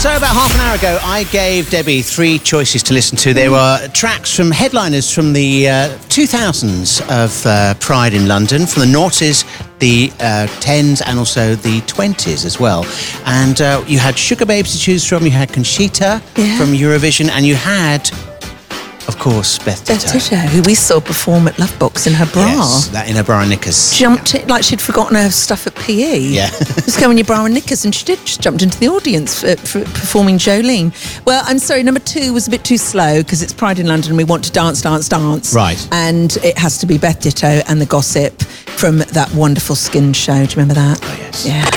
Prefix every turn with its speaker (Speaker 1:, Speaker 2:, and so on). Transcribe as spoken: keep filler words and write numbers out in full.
Speaker 1: So about half an hour ago, I gave Debbie three choices to listen to. They were tracks from headliners from the uh, two thousands of uh, Pride in London, from the noughties, the uh, tens, and also the twenties as well. And uh, you had Sugar Babes to choose from, you had Conchita
Speaker 2: Yeah.
Speaker 1: from Eurovision, and you had, of course, Beth Ditto.
Speaker 2: Beth Ditto, who we saw perform at Lovebox in her bra.
Speaker 1: Yes, that in her bra and knickers.
Speaker 2: Jumped it like she'd forgotten her stuff at P E.
Speaker 1: Yeah.
Speaker 2: Just go in your bra and knickers, and she did. Just jumped into the audience for, for performing Jolene. Well, I'm sorry, number two was a bit too slow because it's Pride in London and we want to dance, dance, dance.
Speaker 1: Right.
Speaker 2: And it has to be Beth Ditto and the Gossip from that wonderful Skin show. Do you remember that?
Speaker 1: Oh, yes.
Speaker 2: Yeah.